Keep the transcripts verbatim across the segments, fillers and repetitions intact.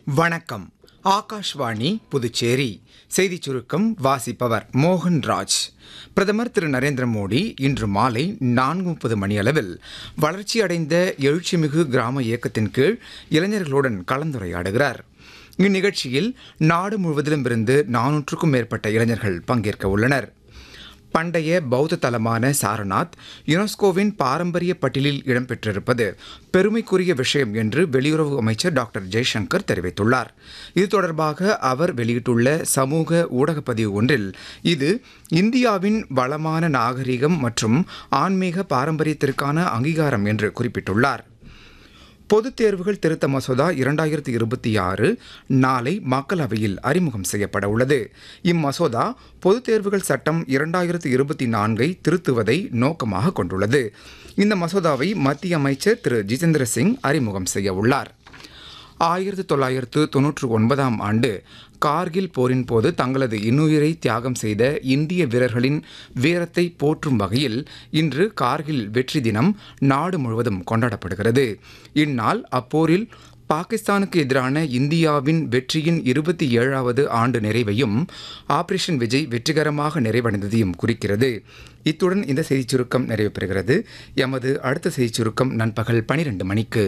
வணக்கம். ஆகாஷ்வாணி புதுச்சேரி செய்திச் சுருக்கம் வாசிப்பவர் மோகன்ராஜ். பிரதமர் திரு நரேந்திர மோடி இன்று மாலை நான்கு முப்பது மணியளவில் வளர்ச்சியடைந்த எழுச்சிமிகு கிராம இயக்கத்தின் கீழ் இளைஞர்களுடன் கலந்துரையாடுகிறார். இந்நிகழ்ச்சியில் நாடு முழுவதிலும் இருந்து நானூற்றுக்கும் மேற்பட்ட இளைஞர்கள் பங்கேற்க உள்ளனர். பண்டைய பௌத்த தலமான சாரநாத் யுனெஸ்கோவின் பாரம்பரிய பட்டியலில் இடம்பெற்றிருப்பது பெருமைக்குரிய விஷயம் என்று வெளியுறவு அமைச்சர் டாக்டர் ஜெய்சங்கர் தெரிவித்துள்ளார். இது தொடர்பாக அவர் வெளியிட்டுள்ள சமூக ஊடகப் பதிவு ஒன்றில் இது இந்தியாவின் வளமான நாகரிகம் மற்றும் ஆன்மீக பாரம்பரியத்திற்கான அங்கீகாரம் என்று குறிப்பிட்டுள்ளார். பொதுத் தேர்வுகள் திருத்த மசோதா இரண்டாயிரத்தி இருபத்தி ஆறு நாளை மக்களவையில் அறிமுகம் செய்யப்பட உள்ளது. இம்மசோதா பொதுத் தேர்வுகள் சட்டம் இரண்டாயிரத்தி இருபத்தி நான்கை திருத்துவதை நோக்கமாக கொண்டுள்ளது. இந்த மசோதாவை மத்திய அமைச்சர் திரு ஜிதேந்திர சிங் அறிமுகம் செய்ய உள்ளார். ஆயிரத்தி தொள்ளாயிரத்து தொன்னூற்று ஒன்பதாம் ஆண்டு கார்கில் போரின் போது தங்களது இன்னுயிரை தியாகம் செய்த இந்திய வீரர்களின் வீரத்தை போற்றும் வகையில் இன்று கார்கில் வெற்றி தினம் நாடு முழுவதும் கொண்டாடப்படுகிறது. இந்நாள் அப்போரில் பாகிஸ்தானுக்கு எதிரான இந்தியாவின் வெற்றியின் இருபத்தி ஏழாவது ஆண்டு நிறைவையும் ஆபரேஷன் விஜய் வெற்றிகரமாக நிறைவடைந்ததையும் குறிக்கிறது. இத்துடன் இந்த செய்திச் சுருக்கம் நிறைவு பெறுகிறது. எமது அடுத்த செய்திச் சுருக்கம் நண்பகல் பனிரெண்டு மணிக்கு.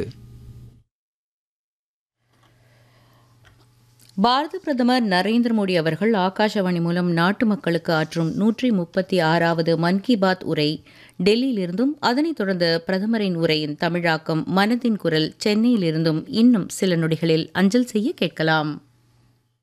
பாரத பிரதமர் நரேந்திர மோடி அவர்கள் ஆகாஷவாணி மூலம் நாட்டு மக்களுக்கு ஆற்றும் நூற்றி முப்பத்தி ஆறாவது மன் கி பாத் உரை டெல்லியிலிருந்தும், அதனைத் தொடர்ந்து பிரதமரின் உரையின் தமிழாக்கம் மனதின் குரல் சென்னையிலிருந்தும் இன்னும் சில நொடிகளில் அஞ்சல் செய்ய கேட்கலாம்.